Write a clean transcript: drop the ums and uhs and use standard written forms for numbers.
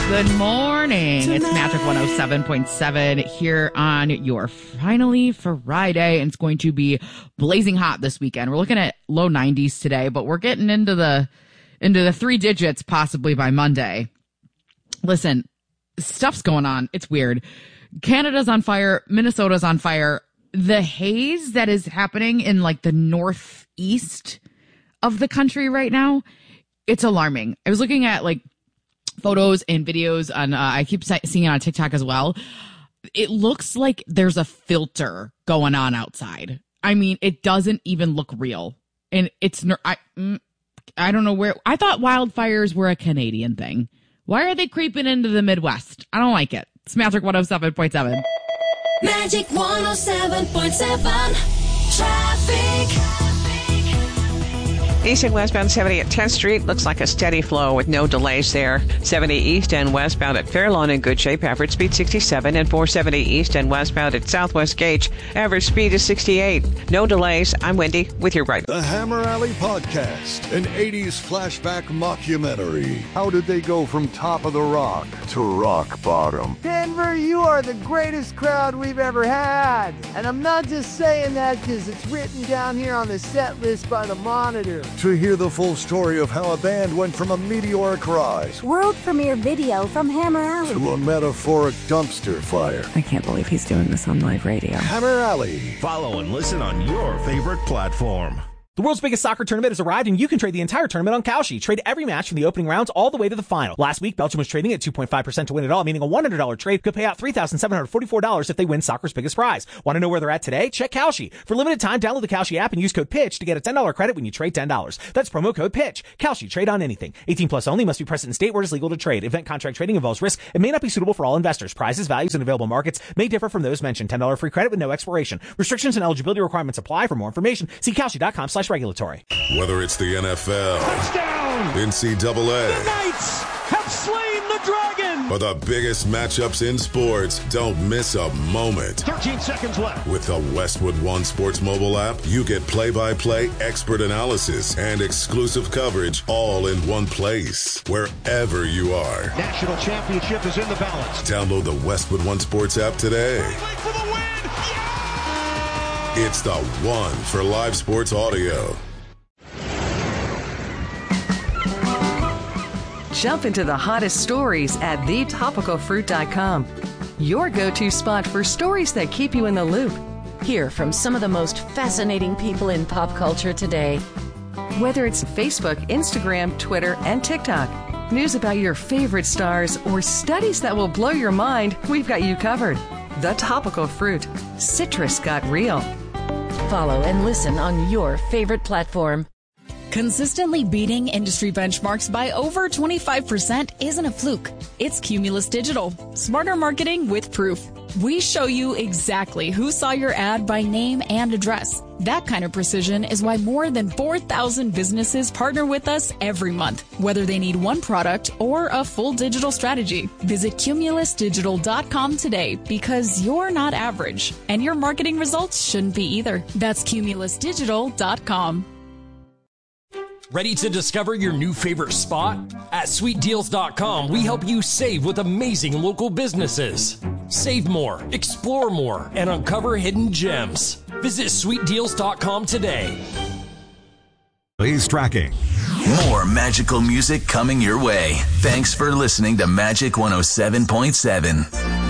Good morning. It's Magic 107.7 here on your Finally Friday, and it's going to be blazing hot this weekend. We're looking at low 90s today, but we're getting into the three digits possibly by Monday. Listen, stuff's going on. It's weird. Canada's on fire. Minnesota's on fire. The haze that is happening in like the northeast of the country right now, it's alarming. I was looking at like photos and videos on, I keep seeing it on TikTok as well. It looks like there's a filter going on outside. I mean, it doesn't even look real. And it's, I don't know where, I thought wildfires were a Canadian thing. Why are they creeping into the Midwest? I don't like it. It's Magic 107.7. Magic 107.7 Traffic. East and westbound 70 at 10th Street looks like a steady flow with no delays there. 70 east and westbound at Fairlawn in good shape. Average speed 67, and 470 east and westbound at Southwest Gage. Average speed is 68. No delays. I'm Wendy with your right. The Hammer Alley Podcast, an 80s flashback mockumentary. How did they go from top of the rock to rock bottom? Denver, you are the greatest crowd we've ever had. And I'm not just saying that because it's written down here on the set list by the Monitor. To hear the full story of how a band went from a meteoric rise world premiere video from Hammer Alley to a metaphoric dumpster fire. I can't believe he's doing this on live radio. Hammer Alley. Follow and listen on your favorite platform. The world's biggest soccer tournament has arrived, and you can trade the entire tournament on Kalshi. Trade every match from the opening rounds all the way to the final. Last week, Belgium was trading at 2.5% to win it all, meaning a $100 trade could pay out $3,744 if they win soccer's biggest prize. Want to know where they're at today? Check Kalshi. For limited time, download the Kalshi app and use code PITCH to get a $10 credit when you trade $10. That's promo code PITCH. Kalshi. Trade on anything. 18 plus only. Must be present in state where it is legal to trade. Event contract trading involves risk and may not be suitable for all investors. Prizes, values, and available markets may differ from those mentioned. $10 free credit with no expiration. Restrictions and eligibility requirements apply. For more information, see Kalshi.com/regulatory. Whether it's the NFL, Touchdown! NCAA, the Knights have slain the dragon! or the biggest matchups in sports, don't miss a moment. 13 seconds left. With the Westwood One Sports mobile app, you get play-by-play, expert analysis, and exclusive coverage all in one place, wherever you are. National championship is in the balance. Download the Westwood One Sports app today. For the win! Yeah! It's the one for live sports audio. Jump into the hottest stories at thetopicalfruit.com. Your go-to spot for stories that keep you in the loop. Hear from some of the most fascinating people in pop culture today. Whether it's Facebook, Instagram, Twitter, and TikTok, news about your favorite stars, or studies that will blow your mind, we've got you covered. The Topical Fruit. Citrus got real. Follow and listen on your favorite platform. Consistently beating industry benchmarks by over 25% isn't a fluke. It's Cumulus Digital. Smarter marketing with proof. We show you exactly who saw your ad by name and address. That kind of precision is why more than 4,000 businesses partner with us every month, whether they need one product or a full digital strategy. Visit cumulusdigital.com today because you're not average, and your marketing results shouldn't be either. That's cumulusdigital.com. Ready to discover your new favorite spot? At sweetdeals.com, we help you save with amazing local businesses. Save more, explore more, and uncover hidden gems. Visit sweetdeals.com today. Please tracking. More magical music coming your way. Thanks for listening to Magic 107.7.